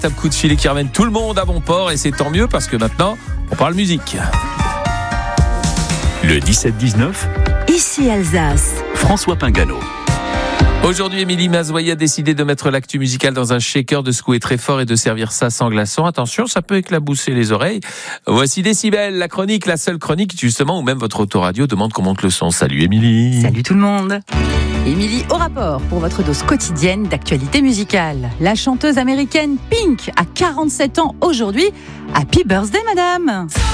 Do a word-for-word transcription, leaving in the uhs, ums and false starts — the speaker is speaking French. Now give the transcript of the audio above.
véritable coup de filet qui ramène tout le monde à bon port et c'est tant mieux parce que maintenant, on parle musique. Le dix-sept dix-neuf, Ici Alsace. François Pingano. Aujourd'hui, Émilie Mazoyer a décidé de mettre l'actu musicale dans un shaker, de secouer très fort et de servir ça sans glaçon. Attention, ça peut éclabousser les oreilles. Voici Décibel, la chronique, la seule chronique justement où même votre autoradio demande qu'on monte le son. Salut Émilie. Salut tout le monde. Émilie au rapport pour votre dose quotidienne d'actualité musicale. La chanteuse américaine Pink a quarante-sept ans aujourd'hui. Happy birthday madame.